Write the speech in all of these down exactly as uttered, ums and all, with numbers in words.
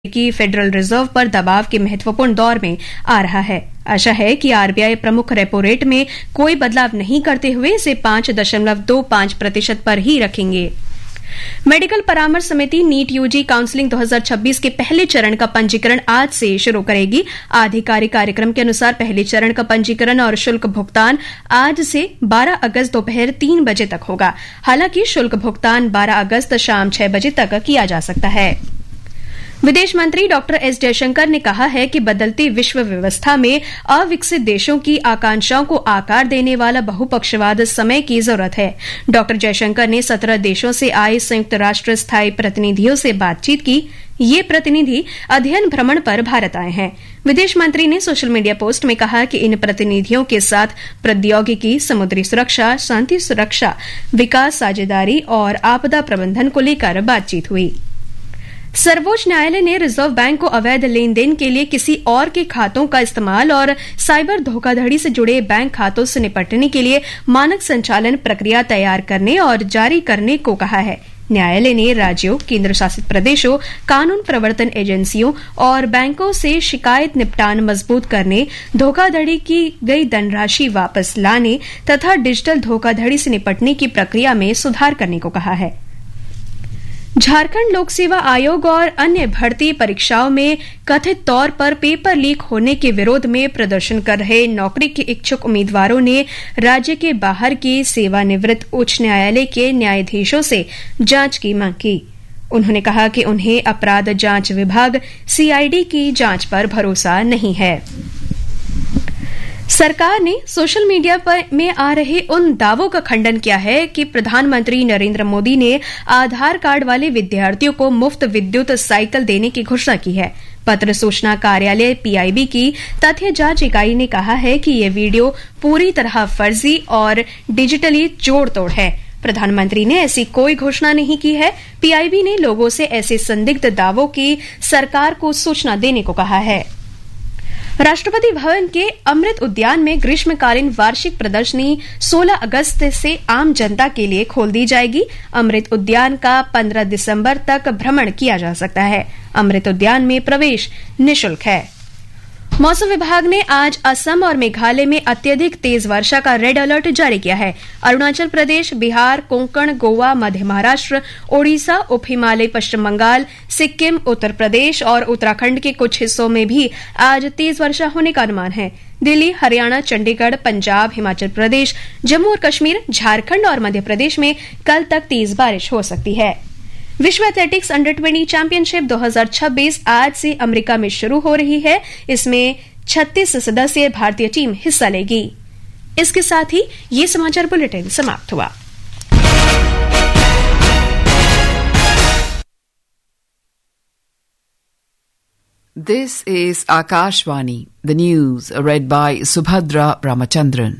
कि federal reserve पर दबाव के महत्वपूर्ण दौर में आ रहा है। आशा है कि आरबीआई प्रमुख रेपो रेट में कोई बदलाव नहीं करते हुए इसे पांच दशमलव दो पांच प्रतिशत पर ही रखेंगे। मेडिकल परामर्श समिति नीट यूजी काउंसलिंग दो हज़ार छब्बीस के पहले चरण का पंजीकरण आज से शुरू करेगी। आधिकारिक कार्यक्रम के अनुसार पहले चरण का पंजीकरण और शुल्क भुगतान आज से बारह अगस्त दोपहर तीन बजे तक होगा। हालांकि शुल्क भुगतान बारह अगस्त शाम छह बजे तक किया जा सकता है। विदेश मंत्री डॉक्टर एस जयशंकर ने कहा है कि बदलती विश्व व्यवस्था में अविकसित देशों की आकांक्षाओं को आकार देने वाला बहुपक्षवाद समय की जरूरत है। डॉक्टर जयशंकर ने सत्रह देशों से आए संयुक्त राष्ट्र स्थायी प्रतिनिधियों से बातचीत की। ये प्रतिनिधि अध्ययन भ्रमण पर भारत आए हैं। विदेश मंत्री ने सोशल मीडिया पोस्ट में कहा कि इन प्रतिनिधियों के साथ प्रौद्योगिकी, समुद्री सुरक्षा, शांति सुरक्षा, विकास साझेदारी और आपदा प्रबंधन को लेकर बातचीत हुई। सर्वोच्च न्यायालय ने रिजर्व बैंक को अवैध लेन देन के लिए किसी और के खातों का इस्तेमाल और साइबर धोखाधड़ी से जुड़े बैंक खातों से निपटने के लिए मानक संचालन प्रक्रिया तैयार करने और जारी करने को कहा है। न्यायालय ने राज्यों, केंद्र शासित प्रदेशों, कानून प्रवर्तन एजेंसियों और बैंकों से शिकायत निपटान मजबूत करने, धोखाधड़ी की गई धनराशि वापस लाने तथा डिजिटल धोखाधड़ी से निपटने की प्रक्रिया में सुधार करने को कहा है। झारखंड लोक सेवा आयोग और अन्य भर्ती परीक्षाओं में कथित तौर पर पेपर लीक होने के विरोध में प्रदर्शन कर रहे नौकरी के इच्छुक उम्मीदवारों ने राज्य के बाहर के सेवानिवृत्त उच्च न्यायालय के न्यायाधीशों से जांच की मांग की। उन्होंने कहा कि उन्हें अपराध जांच विभाग सीआईडी की जांच पर भरोसा नहीं है। सरकार ने सोशल मीडिया पर में आ रहे उन दावों का खंडन किया है कि प्रधानमंत्री नरेंद्र मोदी ने आधार कार्ड वाले विद्यार्थियों को मुफ्त विद्युत साइकिल देने की घोषणा की है। पत्र सूचना कार्यालय पीआईबी की तथ्य जांच इकाई ने कहा है कि ये वीडियो पूरी तरह फर्जी और डिजिटली जोड़ तोड़ है। प्रधानमंत्री ने ऐसी कोई घोषणा नहीं की है। पीआईबी ने लोगों से ऐसे संदिग्ध दावों की सरकार को सूचना देने को कहा है। राष्ट्रपति भवन के अमृत उद्यान में ग्रीष्मकालीन वार्षिक प्रदर्शनी सोलह अगस्त से आम जनता के लिए खोल दी जाएगी। अमृत उद्यान का पंद्रह दिसंबर तक भ्रमण किया जा सकता है। अमृत उद्यान में प्रवेश निःशुल्क है। मौसम विभाग ने आज असम और मेघालय में अत्यधिक तेज वर्षा का रेड अलर्ट जारी किया है। अरुणाचल प्रदेश, बिहार, कोंकण, गोवा, मध्य महाराष्ट्र, ओडिशा, उप हिमालय, पश्चिम बंगाल, सिक्किम, उत्तर प्रदेश और उत्तराखंड के कुछ हिस्सों में भी आज तेज वर्षा होने का अनुमान है। दिल्ली, हरियाणा, चंडीगढ़, पंजाब, हिमाचल प्रदेश, जम्मू और कश्मीर, झारखंड और मध्य प्रदेश में कल तक तेज बारिश हो सकती है। विश्व एथलेटिक्स अंडर बीस चैंपियनशिप दो हज़ार छब्बीस आज से अमेरिका में शुरू हो रही है। इसमें छत्तीस सदस्यीय भारतीय टीम हिस्सा लेगी। इसके साथ ही ये समाचार बुलेटिन समाप्त हुआ। This is Akashvani, the news read by Subhadra Ramachandran.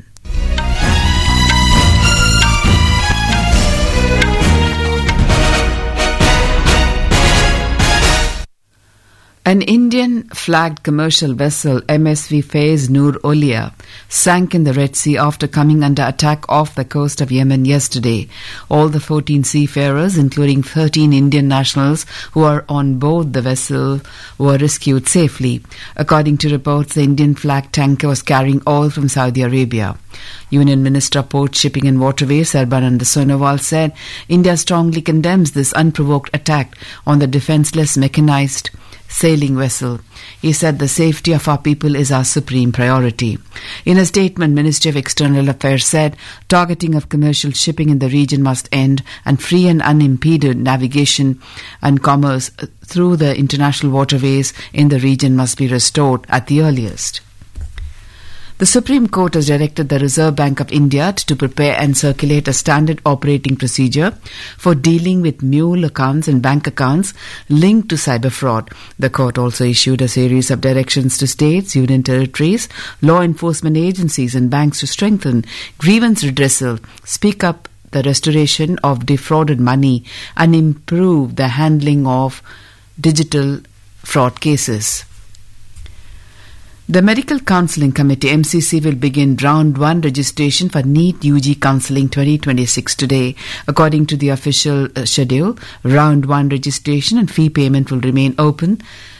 An Indian-flagged commercial vessel, M S V Faiz Noor Olia, sank in the Red Sea after coming under attack off the coast of Yemen yesterday. All the fourteen seafarers, including thirteen Indian nationals who are on board the vessel, were rescued safely. According to reports, the Indian-flagged tanker was carrying oil from Saudi Arabia. Union Minister of Port, Shipping and Waterways, Sarbananda Sonowal, said India strongly condemns this unprovoked attack on the defenceless mechanized sailing vessel. He said the safety of our people is our supreme priority. In a statement, Ministry of External Affairs said targeting of commercial shipping in the region must end and free and unimpeded navigation and commerce through the international waterways in the region must be restored at the earliest. The Supreme Court has directed the Reserve Bank of India to prepare and circulate a standard operating procedure for dealing with mule accounts and bank accounts linked to cyber fraud. The court also issued a series of directions to states, union territories, law enforcement agencies and banks to strengthen grievance redressal, speak up the restoration of defrauded money and improve the handling of digital fraud cases. The Medical Counselling Committee M C C will begin round one registration for NEET U G Counselling twenty twenty-six today. According to the official uh, schedule, round one registration and fee payment will remain open